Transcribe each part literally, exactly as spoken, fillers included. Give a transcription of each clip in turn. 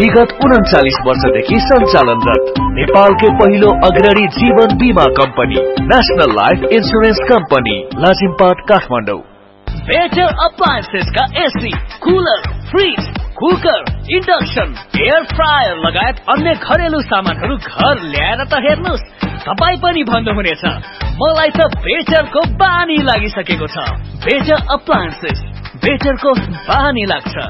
विगत उन्चालिस वर्षदेखि सञ्चालनरत नेपालकै पहिलो अग्रणी जीवन बीमा company national life insurance company Lazimpat Kathmandu. Better appliances का AC, cooler, fridge, cooker, induction, air fryer लगायत अन्य घरेलु सामानहरू घर ल्याएर त हेर्नुस्, तपाई पनि भन्नुहुनेछ मलाई त बेटरको बानी लागिसकेको छ। बेटर अप्लायन्सेस, बेटरको बानी लाग्छ।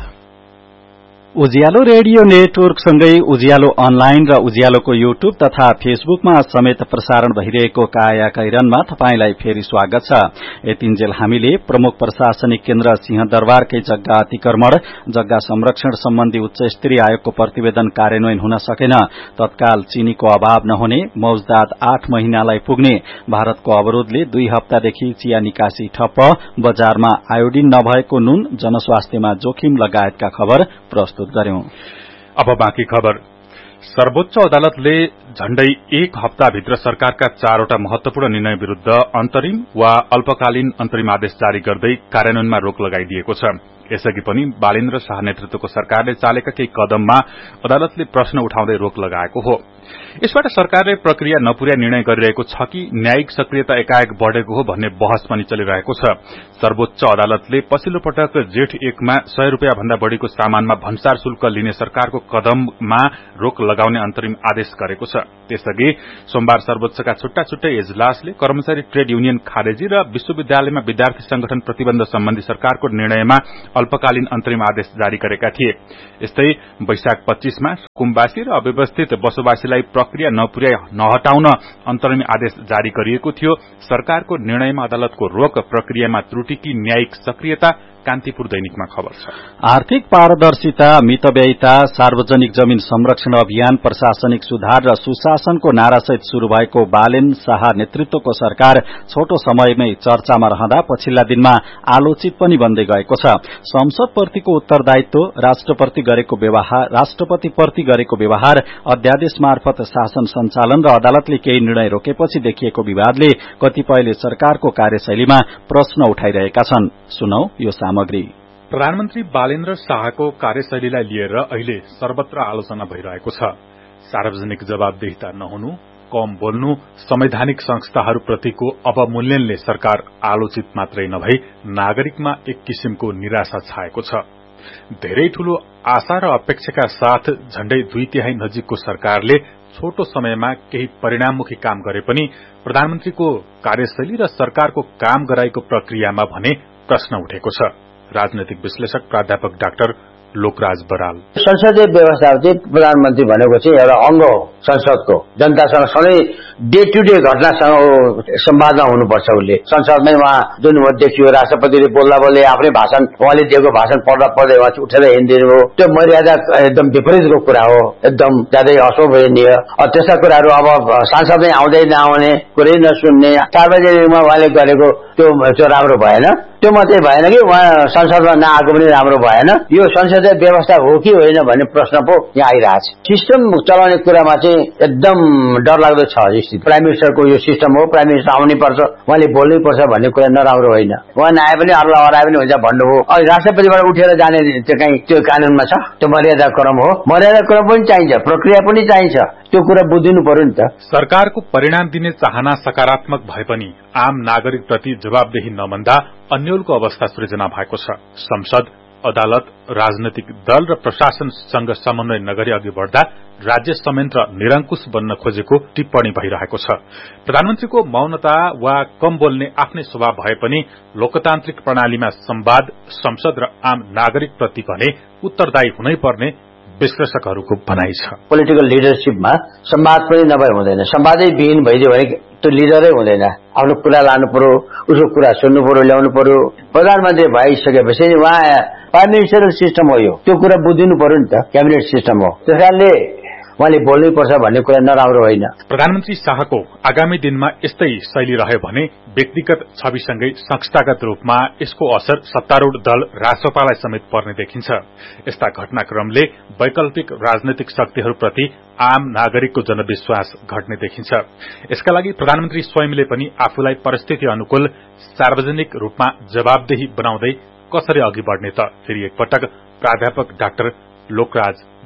उज्यालो रेडियो नेटवर्क सँगै उज्यालो अनलाइन र उज्यालोको युट्युब तथा फेसबुकमा समेत प्रसारण भइरहेको काया कैरनमा तपाईंलाई फेरि स्वागत छ। यतिन्जेल हामीले प्रमुख प्रशासनिक केन्द्र सिंहदरबारकै जग्गा अतिक्रमण, जग्गा संरक्षण सम्बन्धी उच्च स्तरीय आयोगको प्रतिवेदन कार्यान्वयन हुन सकेन, तत्काल चीनीको अभाव नहुने, मौजदात आठ महिनालाई पुग्ने, भारतको अवरोधले दुई हप्तादेखि चिया निकासी ठप्प, बजारमा आयोडिन नभएको नुन, जनस्वास्थ्यमा जोखिम लगायतका खबर प्रस्तुत गर्यौं। अब बाँकी खबर। सर्वोच्च अदालतले झण्डै एक हप्ताभित्र सरकारका चारवटा महत्वपूर्ण निर्णय विरूद्ध अन्तरिम वा अल्पकालीन अन्तरिम आदेश जारी गर्दै कार्यान्वयनमा रोक लगाइदिएको छ। यसअघि पनि बालेन्द्र शाह नेतृत्वको सरकारले चालेका केही कदममा अदालतले प्रश्न उठाउँदै रोक लगाएको हो। यसबाट सरकारले प्रक्रिया नपुर्याई निर्णय गरिरहेको छ कि न्यायिक सक्रियता एकाएक बढ़ेको हो भन्ने बहस पनि चलिरहेको छ। सर्वोच्च अदालतले पछिल्लो पटक जेठ एकमा सय रूपियाँ भन्दा बढ़ीको सामानमा भन्सार शुल्क लिने सरकारको कदममा रोक लगाउने अन्तरिम आदेश गरेको छ। त्यसअघि सोमबार सर्वोच्चका छुट्टा छुट्टै इजलासले कर्मचारी ट्रेड युनियन खारेजी र विश्वविद्यालयमा विद्यार्थी संगठन प्रतिबन्ध सम्बन्धी सरकारको निर्णयमा अल्पकालीन अन्तरिम आदेश जारी गरेका थिए। यस्तै वैशाख पच्चीसमा सुकुम्बासी र अव्यवस्थित बसोबासीलाई प्रक्रिया नपुर्याई नहटाउन अन्तरिम आदेश जारी गरिएको थियो। सरकारको निर्णयमा अदालतको रोक, प्रक्रियामा त्रुटि कि न्यायिक सक्रियता, कान्तिपुर दैनिकमा खबर छ। आर्थिक पारदर्शिता, मितव्ययिता, सार्वजनिक जमीन संरक्षण अभियान, प्रशासनिक सुधार र सुशासनको नारासहित शुरू भएको बालेन शाह नेतृत्वको सरकार छोटो समयमै चर्चामा रहँदा पछिल्ला दिनमा आलोचित पनि बन्दै गएको छ। संसदप्रतिको उत्तरदायित्व, राष्ट्रप्रति गरेको व्यवहार राष्ट्रपतिप्रति गरेको व्यवहार, अध्यादेश मार्फत शासन सञ्चालन र अदालतले केही निर्णय रोकेपछि देखिएको विवादले कतिपयले सरकारको कार्यशैलीमा प्रश्न उठाइरहेका छन्। सुनौ यो सामग्री। प्रधानमन्त्री बालेन्द्र शाहको कार्यशैलीलाई लिएर अहिले सर्वत्र आलोचना भइरहेको छ। सार्वजनिक जवाबदेहिता नहुनु, कम बोल्नु, संवैधानिक संस्थाहरूप्रतिको अवमूल्यनले सरकार आलोचित मात्रै नभई नागरिकमा एक किसिमको निराशा छाएको छ। धेरै ठूलो आशा र अपेक्षाका साथ झण्डै दुई तिहाई नजिकको सरकारले छोटो समयमा केही परिणाममुखी काम गरे पनि प्रधानमन्त्रीको कार्यशैली र सरकारको काम गराएको प्रक्रियामा भने प्रश्न उठेको छ। राजनैतिक विश्लेषक प्राध्यापक डाक्टर लोकराज बराल। संसदीय व्यवस्था चाहिँ प्रधानमन्त्री भनेको चाहिँ एउटा अंग हो संसदको। जनतासँग सधैँ डे टु डे घटनासँग सम्वादमा हुनुपर्छ। उसले संसदमै उहाँ जुन देखियो राष्ट्रपतिले बोल्दा बोल्दै आफ्नै भाषण उहाँले दिएको भाषण पढ्दा पढ्दै उहाँ उठेर हिँडिदिनु हो, त्यो मर्यादा एकदम विपरीतको कुरा हो, एकदम ज्यादै अशोभनीय। त्यस्ता कुराहरू अब सांसदमै आउँदै नआउने, कुरै नसुन्ने, सार्वजनिकमा उहाँले गरेको त्यो त्यो राम्रो भएन। त्यो मात्रै भएन कि उहाँ संसदमा नआएको पनि राम्रो भएन। यो संसदीय व्यवस्था हो कि होइन भन्ने प्रश्न पो यहाँ आइरहेछ। सिस्टम चलाउने कुरामा चाहिँ एकदम डरलाग्दो छ स्थिति। प्राइम मिनिस्टरको यो सिस्टम हो, प्राइम मिनिस्टर आउनै पर्छ, उहाँले बोल्नै पर्छ भन्ने कुरा नराम्रो होइन। उहाँ नआए पनि अरूलाई हराए पनि हुन्छ भन्नु हो। अनि राष्ट्रपतिबाट उठेर जाने त्यो कहीँ त्यो कानूनमा छ? त्यो मर्यादा क्रम हो। मर्यादा क्रम पनि चाहिन्छ, प्रक्रिया पनि चाहिन्छ। त्यो कुरा बुझिनु पर्यो नि त। सरकारको परिणाम दिने चाहना सकारात्मक भए पनि आम नागरिकप्रति जवाबदेही नमन्दा अन्यलको अवस्था सृजना भएको छ। संसद, अदालत, राजनैतिक दल र प्रशासनसँग समन्वय नगरी अघि बढ़दा राज्य संयन्त्र निरंकुश बन्न खोजेको टिप्पणी भइरहेको छ। प्रधानमन्त्रीको मौनता वा कम बोल्ने आफ्नै स्वभाव भए पनि लोकतान्त्रिक प्रणालीमा संवाद, संसद र आम नागरिकप्रति भने उत्तरदायी हुनै पर्ने विश्लेषकहरूको भनाइ छ। पोलिटिकल लिडरशिपमा संवाद पनि नभए हुँदैन। संवादै विहीन भइदियो भने त्यो लिडरै हुँदैन। आफ्नो कुरा लानु पर्यो, उसको कुरा सुन्नु पर्यो, ल्याउनु पर्यो। प्रधानमन्त्री भइसकेपछि उहाँ प्राइम मिनिस्टरल सिस्टम हो, यो त्यो कुरा बुझिनु पर्यो नि त। क्याबिनेट सिस्टम हो, त्यस कारणले उहाँले बोल्नै पर्छ भन्ने कुरा नराम्रो होइन। प्रधानमन्त्री शाहको आगामी दिनमा यस्तै शैली रह्यो भने व्यक्तिगत छविसँगै संस्थागत रूपमा यसको असर सत्तारूढ़ दल रासोपालाई समेत पर्ने देखिन्छ। यस्ता घटनाक्रमले वैकल्पिक राजनैतिक शक्तिहरूप्रति आम नागरिकको जनविश्वास घट्ने देखिन्छ। यसका लागि प्रधानमन्त्री स्वयंले पनि आफूलाई परिस्थिति अनुकूल सार्वजनिक रूपमा जवाबदेही बनाउँदै कसरी अघि बढ्ने त? फेरि एकपटक प्राध्यापक डाक्टर लोकराज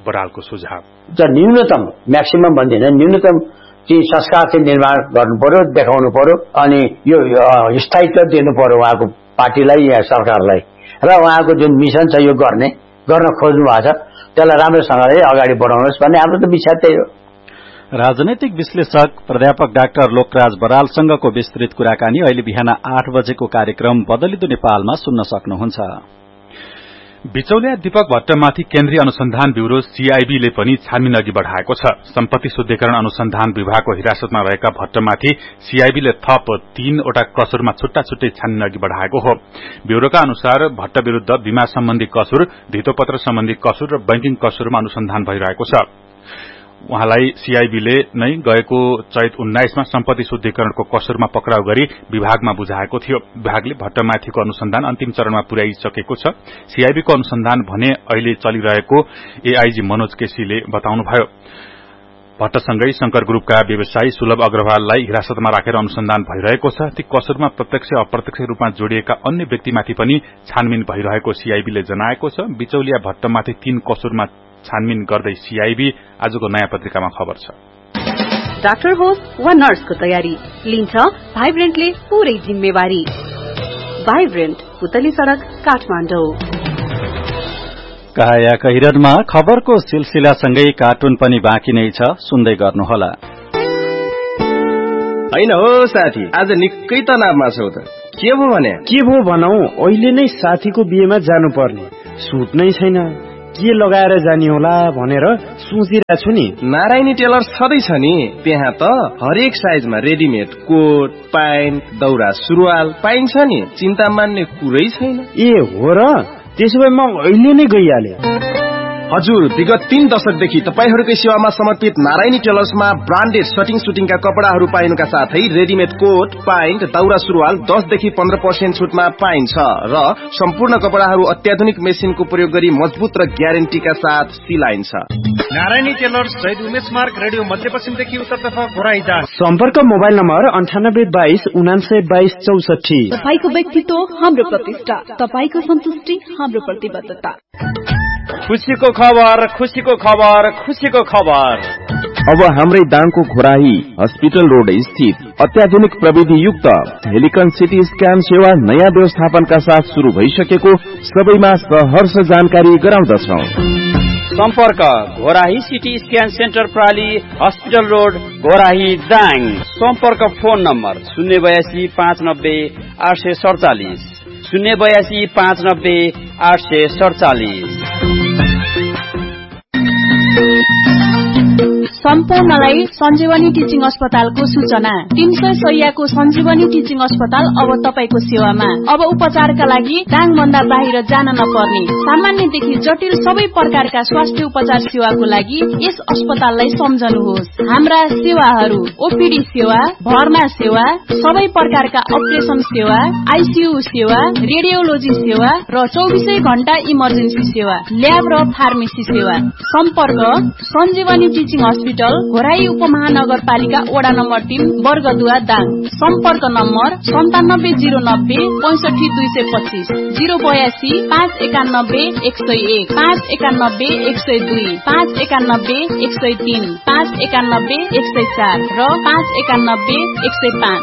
बरालको सुझाव। न्यूनतम म्याक्सिमम भन्दैन, न्यूनतम चाहिँ संस्कार चाहिँ निर्माण गर्नु पर्यो, देखाउनु पर्यो, अनि यो स्थायित्व दिनु पर्यो उहाँको पार्टीलाई या सरकारलाई, र उहाँको जुन मिसन छ यो गर्ने गर्न खोज्नु भएको छ त्यसलाई राम्रोसँगले अगाडि बढाउनुहोस् भन्ने हाम्रो त विचार त्यही हो। राजनैतिक विश्लेषक प्राध्यापक डाक्टर लोकराज बरालसँगको विस्तृत कुराकानी अहिले बिहान आठ बजेको कार्यक्रम बदलिदो नेपालमा सुन्न सक्नुहुन्छ। बिचौलिया दीपक भट्टमाथि केन्द्रीय अनुसन्धान ब्यूरो सीआईबीले पनि छानबिन अघि बढ़ाएको छ। सम्पत्ति शुद्धिकरण अनुसन्धान विभागको हिरासतमा रहेका भट्टमाथि सीआईबीले थप तीनवटा कसुरमा छुट्टा छुट्टै छानबिन अघि बढ़ाएको हो। ब्यूरोका अनुसार भट्ट विरूद्ध बीमा सम्बन्धी कसुर, धितोपत्र सम्बन्धी कसुर र बैंकिङ कसुरमा अनुसन्धान भइरहेको छ। उहाँलाई सीआईबीले नै गएको चैत उन्नाइसमा सम्पत्ति शुद्धिकरणको कसुरमा पक्राउ गरी विभागमा बुझाएको थियो। विभागले भट्टमाथिको अनुसन्धान अन्तिम चरणमा पुर्याइसकेको छ। सीआईबीको अनुसन्धान भने अहिले चलिरहेको एआईजी मनोज केसीले बताउनुभयो। भट्टसँगै शंकर ग्रुपका व्यवसायी सुलभ अग्रवाललाई हिरासतमा राखेर अनुसन्धान भइरहेको छ। ती कसुरमा प्रत्यक्ष अप्रत्यक्ष रूपमा जोडिएका अन्य व्यक्तिमाथि पनि छानबिन भइरहेको सीआईबीले जनाएको छ। बिचौलिया भट्टमाथि तीन कसुरमा छानबिन गर्दै सीआईबी आजको नयाँ पत्रिकामा खबर छ। डाक्टर होस् वा नर्सको तयारी लिन्छ भाइब्रेन्टले पूरै जिम्मेवारी। भाइब्रेन्ट, पुतली सड़क, काठमाडौँ। काया कैरनमा खबरको सिलसिलासँगै कार्टुन पनि बाँकी नै छ, सुन्दै गर्नुहोला। हैन हो साथी, आज निकै तनावमा छौ त। के भो भने? के भो भनौ, अहिले नै साथीको बिहेमा जानु पर्ने, सुट नै छैन, के लगाएर जाने होला भनेर सोचिरहेको छु नि। नारायणी टेलर छँदैछ नि, त्यहाँ त हरेक साइजमा रेडिमेड कोट, प्यान्ट, दौरा सुरुवाल पाइन्छ नि, चिन्ता मान्ने कुरै छैन। ए हो र, त्यसो भए म अहिले नै गइहाले। हजुर, विगत तीन दशकदेखि तपाईहरूकै सेवामा समर्पित नारायणी टेलर्समा ब्रान्डेड सटिङ सुटिङका कपडाहरू पाइनुका साथै रेडिमेड कोट, प्यान्ट, दौरा सुरुवाल दसदेखि पन्ध्र पर्सेन्ट छुटमा पाइन्छ र सम्पूर्ण कपडाहरू अत्याधुनिक मेसिनको प्रयोग गरी मजबुत र ग्यारेन्टीका साथ सिलाइन्छ। नारायणी टेलर्स शहीद उमेश मार्ग, रेडियो मध्यपश्चिमदेखि उत्तरतर्फ घोराइदा। सम्पर्क मोबाइल नम्बर अन्ठानब्बे बाइस उनान्सय बाइस चौसठी। तपाईको व्यक्तित्व हाम्रो प्रतिष्ठा, तपाईको सन्तुष्टि हाम्रो प्रतिबद्धता। खुशीको खबर, खुशीको खबर, खुशीको खबर। अब हाम्रै दाङको घोराही हस्पिटल रोड स्थित अत्याधुनिक प्रविधि युक्त हेलिकन सिटी स्क्यान सेवा नयाँ व्यवस्थापनका साथ शुरू भइसकेको सबैमा सहर्ष जानकारी गराउँदछौ। सम्पर्क Ghorahi CT scan centre प्राली, hospital road, Ghorahi, Dang. सम्पर्क फोन नम्बर शून्य बयासी पाँच नब्बे आठ सय सडचालिस, शून्य बयासी पाँच नब्बे आठ सय सडचालिस। सम्पूर्णलाई सञ्जीवनी टिचिङ अस्पतालको सूचना। तीन सय शैय्याको सञ्जीवनी टिचिङ अस्पताल अब तपाईको सेवामा। अब उपचारका लागि दाङभन्दा बाहिर जान नपर्ने, सामान्यदेखि जटिल सबै प्रकारका स्वास्थ्य उपचार सेवाको लागि यस अस्पताललाई सम्झनुहोस्। हाम्रा सेवाहरू ओपीडी सेवा, भर्ना सेवा, सबै प्रकारका अपरेसन सेवा, आईसीयू सेवा, रेडियोलोजी सेवा र चौबिसै घण्टा इमर्जेन्सी सेवा, ल्याब र फार्मेसी सेवा। सम्पर्क सञ्जीवनी टिचिङ अस्पताल, घोराई उपमहानगरपालिका वडा नम्बर तीन, वर्गदुवा, दाङ। सम्पर्क नम्बर सन्तानब्बे जीरो नब्बे पैंसठी दुई सय पच्चीस, जीरो बयासी पाँच एकानब्बे एक सय एक, पाँच एकानब्बे एक सय दुई, पाँच एकानब्बे एक सय तीन, पाँच एकानब्बे एक सय चार र पाँच एकानब्बे एक सय पाँच।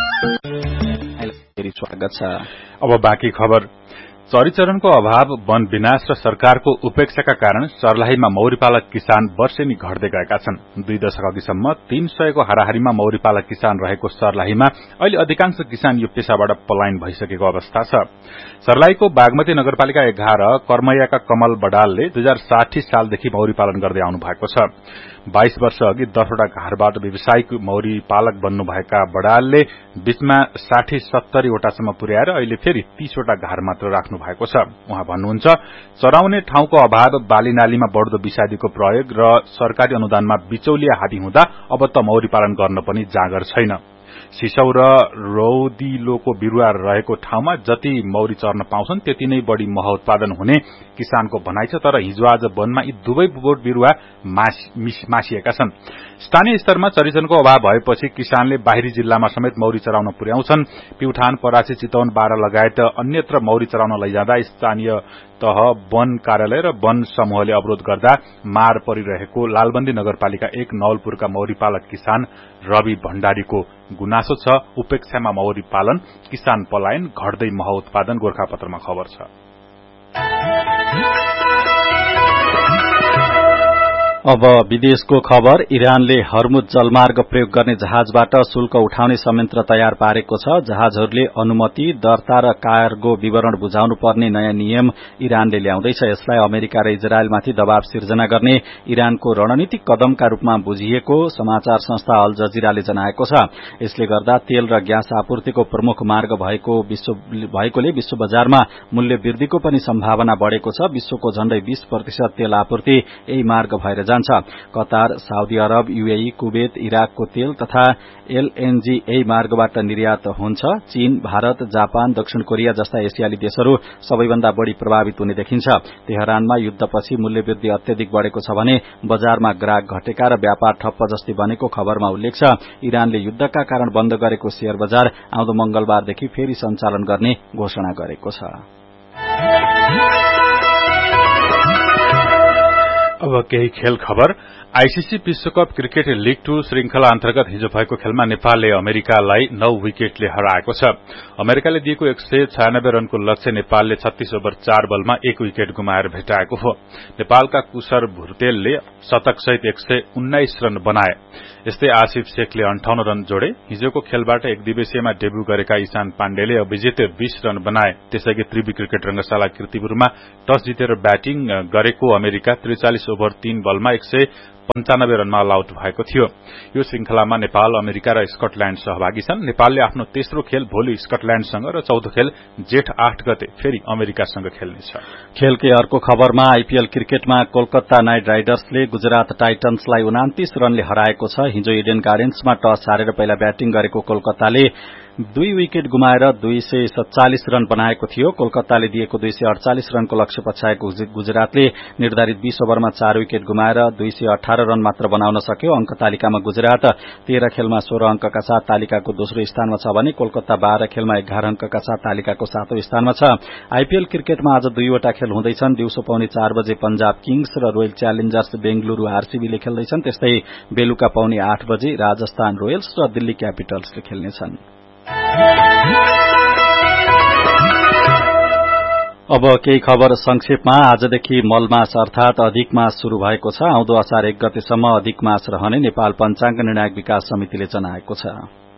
स्वागत छ। अब बाँकी खबर। चरीचरणको अभाव, वन विनाश र सरकारको उपेक्षाका कारण सर्लाहीमा मौरीपालक किसान वर्षेनी घट्दै गएका छन्। दुई दशक अघिसम्म तीन सयको हाराहारीमा मौरीपालक किसान रहेको सर्लाहीमा अहिले अधिकांश किसान यो पेशाबाट पलायन भइसकेको अवस्था छ। सर्लाहीको बागमती नगरपालिका एघार कर्मैयाका कमल बडालले दुई हजार साठी सालदेखि मौरी पालन गर्दै आउनु भएको छ। बाइस वर्ष अघि दसवटा घरबाट व्यावसायिक मौरी पालक बन्नुभएका बडालले बीचमा साठी सत्तरी वटासम्म पुर्याएर अहिले फेरि तीसवटा घर मात्र राख्नु भएको छ। उहाँ भन्नुहुन्छ, चराउने ठाउँको अभाव, बाली नालीमा बढ्दो विषादीको प्रयोग र सरकारी अनुदानमा बिचौलिया हाबी हुँदा अब त मौरी पालन गर्न पनि जागर छैन। सिसौ र रौदिलोको बिरुवा रहेको ठाउँमा जति मौरी चर्न पाउँछन् त्यति नै बढ़ी मह उत्पादन हुने किसानको भनाइ छ। तर हिजो आज वनमा यी दुवै बोट बिरुवा मासिएका छन्। स्थानीय स्तरमा चरीचनको अभाव भएपछि किसानले बाहिरी जिल्लामा समेत मौरी चराउन पुर्याउँछन्। प्युठान, परासी, चितवन, बारा लगायत अन्यत्र मौरी चराउन लैजाँदा स्थानीय तह, वन कार्यालय र वन समूहले अवरोध गर्दा मार परिरहेको लालबन्दी नगरपालिका एक नवलपुरका मौरी पालक किसान रवि भण्डारीको गुनासो छ। उपेक्षामा मौरी पालन, किसान पलायन, घट्दै मह उत्पादन गोरखापत्रमा खबर छ। अब विदेशको खबर। इरानले हर्मुज जलमार्ग प्रयोग गर्ने जहाजबाट शुल्क उठाउने संयन्त्र तयार पारेको छ। जहाजहरूले अनुमति, दर्ता र कार्गो विवरण बुझाउनु पर्ने नयाँ नियम इरानले ल्याउँदैछ। यसलाई अमेरिका र इजरायलमाथि दबाव सिर्जना गर्ने इरानको रणनीतिक कदमका रूपमा बुझिएको समाचार संस्था अल जजिराले जनाएको छ। यसले गर्दा तेल र ग्यास आपूर्तिको प्रमुख मार्ग भएको विश्व भएकोले विश्व बजारमा मूल्य वृद्धिको पनि सम्भावना बढ़ेको छ। विश्वको झण्डै बीस प्रतिशत तेल आपूर्ति यही मार्ग भएर जान्छ। Qatar, Saudi Arab, UAE, Kuwait, इराकको तेल तथा एलएनजी यही मार्गबाट निर्यात हुन्छ। चीन, भारत, जापान, दक्षिण कोरिया जस्ता एसियाली देशहरू सबैभन्दा बढ़ी प्रभावित हुने देखिन्छ। तेहरानमा युद्धपछि मूल्य वृद्धि अत्यधिक बढ़ेको छ भने बजारमा ग्राहक घटेका र व्यापार ठप्प जस्ती बनेको खबरमा उल्लेख छ। इरानले युद्धका कारण बन्द गरेको शेयर बजार आउँदो मंगलबारदेखि फेरि सञ्चालन गर्ने घोषणा गरेको छ। अब केही खेल खबर। आईसीसी विश्वकप क्रिकेट लीग टू श्रृंखला अन्तर्गत हिजो भएको खेलमा नेपालले अमेरिकालाई नौ विकेटले हराएको छ। अमेरिकाले दिएको एक सय छयानब्बे रनको लक्ष्य नेपालले छत्तीस ओभर चार बलमा एक विकेट गुमाएर भेटाएको हो। नेपालका कुशर भुर्तेलले शतकसहित एक सय उन्नाइस रन बनाए। यस्तै आसिफ शेखले अन्ठाउन्न रन जोडे। हिजोको खेलबाट एक दिवसीयमा डेब्यू गरेका ईशान पाण्डेले अभिजित बीस रन बनाए। त्यसैगरी त्रिवी क्रिकेट रंगशाला कीर्तिपुरमा टस जितेर ब्याटिङ गरेको अमेरिका त्रिचालिस ओभर तीन बलमा एक सय पञ्चानब्बे रनमा अल आउट भएको थियो। यो श्रृंखलामा नेपाल, अमेरिका र स्कटल्याण्ड सहभागी छन्। नेपालले आफ्नो तेस्रो खेल भोलि स्कटल्याण्डसँग र चौथो खेल जेठ आठ गते फेरि अमेरिकासँग खेल्नेछ। खेलकै अर्को खबरमा आईपीएल क्रिकेटमा कोलकाता नाइट राइडर्सले गुजरात टाइटन्सलाई उनातीस रनले हराएको छ। हिजो इडेन गार्डन्समा टस हारेर पहिला ब्याटिङ गरेको कोलकाताले दुई विकेट गुमाएर दुई सय सत्तालिस रन बनाएको थियो। कोलकाताले दिएको दुई सय अड़चालिस रनको लक्ष्य पछ्याएको गुजरातले निर्धारित बीस ओभरमा चार विकेट गुमाएर दुई सय अठारह रन मात्र बनाउन सक्यो। अंक तालिकामा गुजरात तेह्र खेलमा सोह्र अंकका साथ तालिकाको दोस्रो स्थानमा छ भने कोलकाता बाह्र खेलमा एघार अंकका साथ तालिकाको सातौं स्थानमा छ। आईपीएल क्रिकेटमा आज दुईवटा खेल हुँदैछन्। दिउँसो पाउने चार बजे पंजाब किङ्स र रोयल च्यालेन्जर्स बेंगलुरू आरसीबीले खेल्दैछन्। त्यस्तै बेलुका पाउने आठ बजे राजस्थान रोयल्स र दिल्ली क्यापिटल्सले खेल्नेछन्। अब केही खबर संक्षेपमा। आजदेखि मलमास अर्थात अधिक मास शुरू भएको छ। आउँदो असार एक गतेसम्म अधिक मास रहने नेपाल पञ्चाङ्ग निर्णायक विकास समितिले जनाएको छ।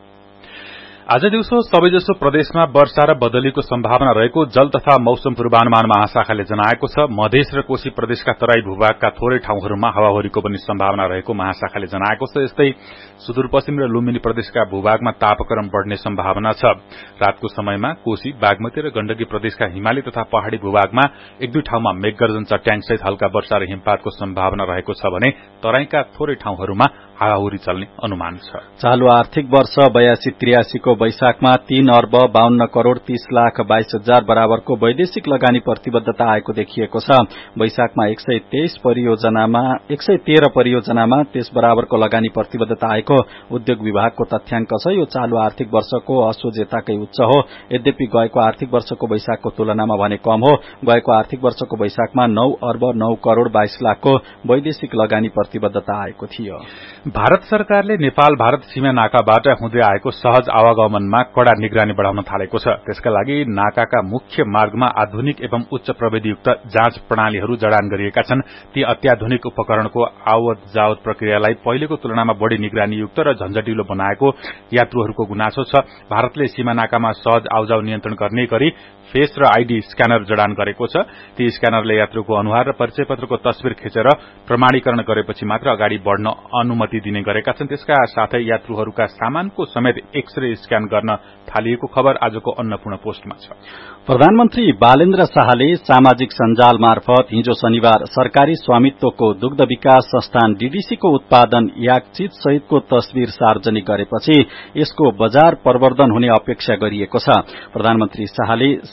आज दिउँसो सबैजसो प्रदेशमा वर्षा र बदलीको सम्भावना रहेको जल तथा मौसम पूर्वानुमान महाशाखाले जनाएको छ। मधेस र कोशी प्रदेशका तराई भूभागका थोरै ठाउँहरूमा हावाहुरीको पनि सम्भावना रहेको महाशाखाले जनाएको छ। यस्तै सुदूरपश्चिम र लुम्बिनी प्रदेशका भूभागमा तापक्रम बढ़ने सम्भावना छ। रातको समयमा कोशी, बागमती र गण्डकी प्रदेशका हिमाली तथा पहाड़ी भूभागमा एक दुई ठाउँमा मेघगर्जन चट्याङसहित हल्का वर्षा र हिमपातको सम्भावना रहेको छ भने तराईका थोरै ठाउँहरूमा हावाहुरी चल्ने अनुमान छ। चालू आर्थिक वर्ष बयासी त्रियासी को वैशाखमा तीन अर्ब बाहन्न करोड़ तीस लाख बाइस हजार बराबरको वैदेशिक लगानी प्रतिबद्धता आएको देखिएको छ। वैशाखमा एक सय तेइस परियोजनामा एक सय तेह्र परियोजनामा त्यस बराबरको लगानी प्रतिबद्धता आएको उद्योग विभागको तथ्याङ्क छ। यो चालू आर्थिक वर्षको असोजेताकै उच्च हो। यद्यपि गएको आर्थिक वर्षको वैशाखको तुलनामा भने कम हो। गएको आर्थिक वर्षको वैशाखमा नौ अर्ब नौ करोड़ बाइस लाखको वैदेशिक लगानी प्रतिबद्धता आएको थियो। भारत सरकारले नेपाल भारत सीमा नाकाबाट हुँदै आएको सहज आवागमनमा कड़ा निगरानी बढ़ाउन थालेको छ। त्यसका लागि नाकाका मुख्य मार्गमा आधुनिक एवं उच्च प्रविधियुक्त जाँच प्रणालीहरू जडान गरिएका छन्। ती अत्याधुनिक उपकरणको आवत जावत प्रक्रियालाई पहिलेको तुलनामा बढ़ी निगरानीयुक्त र झन्झटिलो बनाएको यात्रुहरूको गुनासो छ। भारतले सीमा नाकामा सहज आउजाउ नियन्त्रण गर्ने गरी फेस र आईडी स्क्यानर जडान गरेको छ। ती स्क्यानरले यात्रुको अनुहार र परिचय पत्रको तस्विर खिचेर प्रमाणीकरण गरेपछि मात्र अगाडि बढ़न अनुमति दिने गरेका छन्। त्यसका साथै यात्रुहरूका सामानको समेत एक्सरे स्क्यान गर्न थालिएको खबर आजको अन्नपूर्ण पोस्टमा छ। प्रधानमन्त्री बालेन्द्र शाहले सामाजिक सञ्जाल मार्फत हिजो शनिबार सरकारी स्वामित्वको दुग्ध विकास संस्थान डीडीसीको उत्पादन याकचित सहितको तस्विर सार्वजनिक गरेपछि यसको बजार प्रवर्धन हुने अपेक्षा गरिएको छ। प्रधानमन्त्री शाहले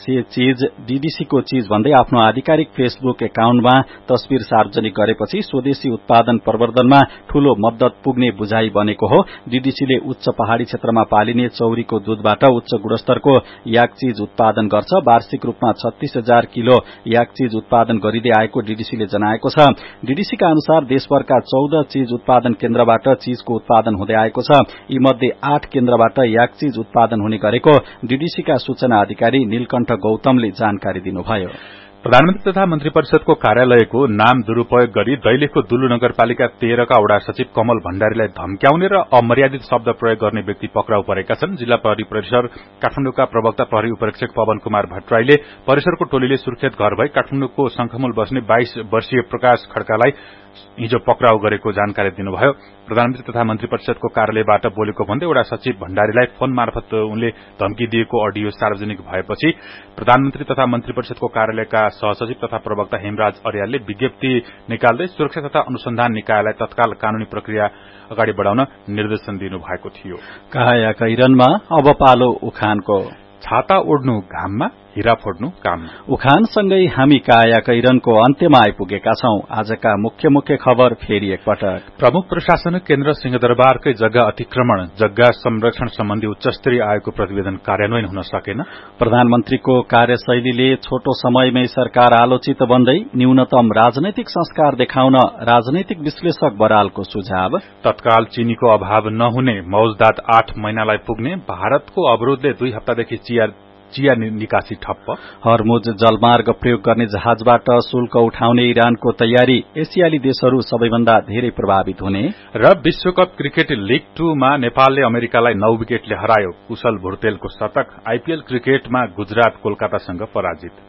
विदेशी चीज डीडीसीको चीज भन्दै आफ्नो आधिकारिक फेसबुक एकाउन्टमा तस्बिर सार्वजनिक गरेपछि स्वदेशी उत्पादन प्रवर्धनमा ठूलो मद्दत पुग्ने बुझाइ बनेको हो। डीडीसीले उच्च पहाड़ी क्षेत्रमा पालिने चौरीको दूधबाट उच्च गुणस्तरको याक चीज उत्पादन गर्छ। वार्षिक रूपमा छत्तीस हजार किलो याक चीज उत्पादन गरिँदै आएको डीडीसीले जनाएको छ। डीडीसीका अनुसार देशभरका चौध चीज उत्पादन केन्द्रबाट चीजको उत्पादन हुँदै आएको छ। यी मध्ये आठ केन्द्रबाट याक चीज उत्पादन हुने गरेको डीडीसीका सूचना अधिकारी नीलकण्ठ गौतमले जानकारी दिनुभयो। प्रधानमन्त्री तथा मन्त्री परिषदको कार्यालयको नाम दुरूपयोग गरी दैलेखको दुल्लु नगरपालिका तेह्रका वडा सचिव कमल भण्डारीलाई धम्क्याउने र अमर्यादित शब्द प्रयोग गर्ने व्यक्ति पक्राउ परेका छन्। जिल्ला प्रहरी परिसर काठमाडौँका प्रवक्ता प्रहरी उपरीक्षक पवन कुमार भट्टराईले परिसरको टोलीले सुर्खेत घर भई काठमाडौँको शंखमूल बस्ने बाइस वर्षीय प्रकाश खड्कालाई हिजो पक्राउ गरेको जानकारी दिनुभयो। प्रधानमन्त्री तथा मन्त्री परिषदको कार्यालयबाट बोलेको भन्दै वडा सचिव भण्डारीलाई फोन मार्फत उनले धम्की दिएको अडियो सार्वजनिक भएपछि प्रधानमन्त्री तथा मन्त्री परिषदको कार्यालयका सहसचिव तथा प्रवक्ता हेमराज अर्यालले विज्ञप्ति निकाल्दै सुरक्षा तथा अनुसन्धान निकायलाई तत्काल कानूनी प्रक्रिया अगाडि बढाउन निर्देशन दिनुभएको थियो। काया कैरनमा अब पालो उखानको। छाता ओढ्नु घाममा, हिरा फोड्नु काम। उखानसँगै हामी काया कैरनको अन्त्यमा आइपुगेका छौं। आजका मुख्य मुख्य खबर फेरि एकपटक। प्रमुख प्रशासनिक केन्द्र सिंहदरबारकै जग्गा अतिक्रमण जग्गा संरक्षण सम्बन्धी उच्चस्तरीय आयोगको प्रतिवेदन कार्यान्वयन हुन सकेन। प्रधानमन्त्रीको कार्यशैलीले छोटो समयमै सरकार आलोचित बन्दै न्यूनतम राजनैतिक संस्कार देखाउन राजनैतिक विश्लेषक बरालको सुझाव। तत्काल चीनीको अभाव नहुने मौजदात आठ महिनालाई पुग्ने भारतको अवरोधले दुई हप्तादेखि चिया चिया निकासी ठप्प। हर्मुज जलमार्ग प्रयोग गर्ने जहाजबाट शुल्क उठाउने इरानको तयारी। एसियाली देशहरू सबैभन्दा धेरै प्रभावित हुने। र विश्वकप क्रिकेट लीग टूमा नेपालले अमेरिकालाई नौ विकेटले हरायो। कुशल भुर्तेलको शतक। आईपीएल क्रिकेटमा गुजरात कोलकातासँग पराजित।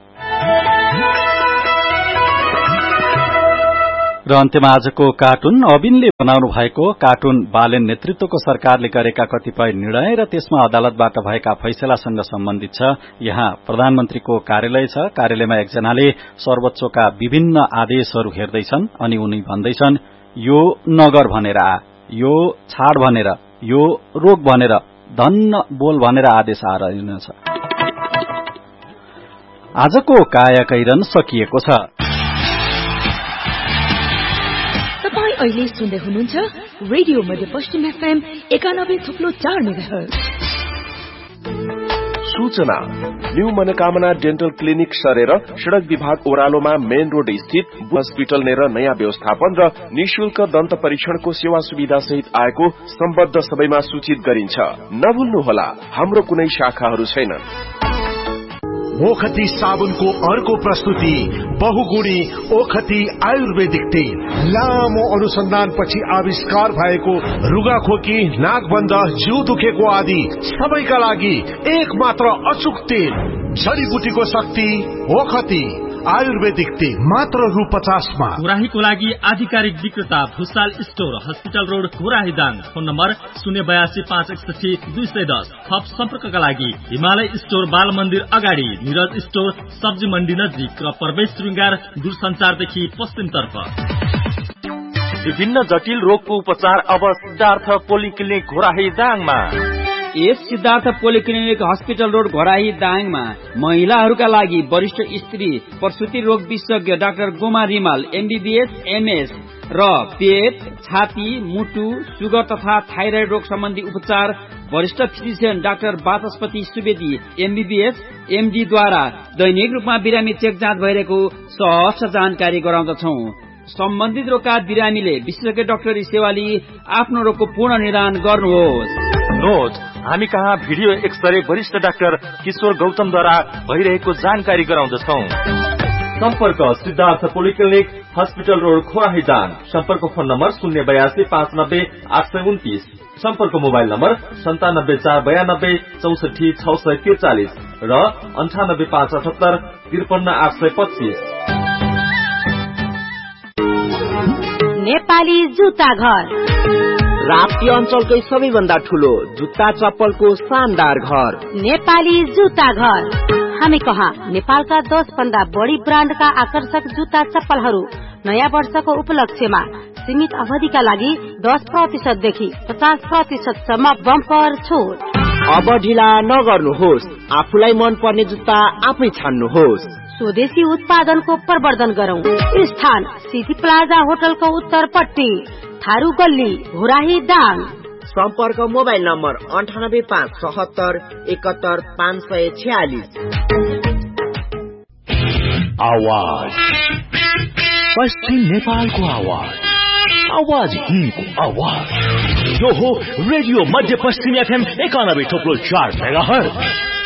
र अन्त्यमा आजको कार्टुन। अबिनले बनाउनु भएको कार्टुन बालेन नेतृत्वको सरकारले गरेका कतिपय निर्णय र त्यसमा अदालतबाट भएका फैसलासँग सम्बन्धित छ। यहाँ प्रधानमन्त्रीको कार्यालय छ। कार्यालयमा एकजनाले सर्वोच्चका विभिन्न आदेशहरू हेर्दैछन् अनि उनी भन्दैछन् यो नगर भनेर आ, यो छाड भनेर, यो रोक भनेर, धन्न बोल भनेर आदेश आइरहेको छ। आजको काया कैरन सकिएको छ। अहिले सुन्दै हुनुहुन्छ रेडियो मध्यपश्चिम एफएम एकानब्बे थुप्लो चार मेगाहर्ज। सूचना न्यू मनोकामना डेन्टल क्लिनिक सरेर सड़क विभाग ओह्रालोमा मेन रोड स्थित हस्पिटल नेर नयाँ व्यवस्थापन र निशुल्क दन्त परीक्षणको सेवा सुविधा सहित आएको सम्बद्ध सबैमा सूचित गरिन्छ। नभुल्नुहोला, हाम्रो कुनै शाखाहरू छैनन्। ओखती साबुनको अर्को प्रस्तुति बहुगुणी ओखती आयुर्वेदिक तेल। लामो अनुसन्धानपछि आविष्कार भएको रुगाखोकी, नाकबन्द, जिउ दुखेको आदि सबैका लागि एक मात्र अचुक तेल। जडीबुटीको शक्ति ओखती आयुर्वेदिक तेल मात्र रु पचासमा। घोराहीको लागि आधिकारिक विक्रेता Bhusal store, hospital road, Ghorahi Dang. Phone number शून्य बयासी पाँच एकसठी दुई सय दस। थप सम्पर्कका लागि हिमालय स्टोर, बाल मन्दिर अगाडि, निरज स्टोर, सब्जी मण्डी नजिक र प्रवेश श्रृंगार दूरसञ्चारदेखि पश्चिमतर्फ। विभिन्न जटिल रोगको उपचार अब सिद्धार्थ पोलिक्लिनिक घोराही दाङमा। यस Siddhartha polyclinic hospital road Ghorahi दाङमा महिलाहरूका लागि वरिष्ठ स्त्री प्रसुति रोग विशेषज्ञ doctor Goma Rimal MBBS MS र पेट, छाती, मुटु, सुगर तथा थाइराइड रोग सम्बन्धी उपचार वरिष्ठ फिजिशियन डाक्टर वाचस्पति सुवेदी एमबीबीएस एमडी द्वारा दैनिक रूपमा बिरामी चेक जाँच भइरहेको सहज जानकारी गराउँदछौं। सम्बन्धित रोगका बिरामीले विशेषज्ञ डाक्टरी सेवा लिई आफ्नो रोगको पूर्ण निदान गर्नुहोस्। नोट, हामी कहाँ भिडियो एक्सरे वरिष्ठ डाक्टर किशोर गौतमद्वारा भइरहेको जानकारी गराउँदछौं। सम्पर्क Siddhartha polyclinic hospital road खोराही Dang. सम्पर्क फोन नम्बर शून्य बयासी पाँच नब्बे आठ सय उन्तिस। सम्पर्क मोबाइल नम्बर सन्तानब्बे चार बयानब्बे चौसठी छ सय त्रिचालिस र अन्ठानब्बे पाँच अठहत्तर त्रिपन्न आठ सय पच्चीस। नेपाली जुत्ता घर, राप्ती अञ्चलकै सबैभन्दा ठूलो जुत्ता चप्पलको शानदार घर नेपाली जुत्ता घर। हामी कहाँ नेपालका दस भन्दा बढी ब्रान्डका आकर्षक जुत्ता चप्पलहरू नयाँ वर्षको उपलक्ष्यमा सीमित अवधिका लागि दस प्रतिशत देखि पचास प्रतिशत सम्म बम्पर छुट। अब ढिला नगर्नुहोस्, आफूलाई मन पर्ने जुत्ता आफै छान्नुहोस्। स्वदेशी उत्पादनको प्रवर्धन गरौं। स्थान सिटी प्लाजा होटलको उत्तरपट्टि, थारू गल्ली, घोराही दाङ। सम्पर्क मोबाइल नम्बर अन्ठानब्बे पाँच सतहत्तर एकहत्तर पाँच सय छ्यालिस। आवाज पश्चिम नेपालको आवाज, आवाज हिन्दको आवाज। यो हो रेडियो मध्य पश्चिम एफएम एकानब्बे थोप्लो चार मेगाहर्ज।